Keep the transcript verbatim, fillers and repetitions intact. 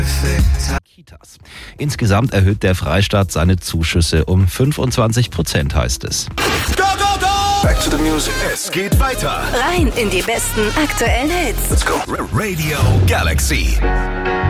Kitas. Insgesamt erhöht der Freistaat seine Zuschüsse um fünfundzwanzig Prozent, heißt es. Go, go, go! Back to the music. Es geht weiter. Rein in die besten aktuellen Hits. Let's go. Radio Galaxy.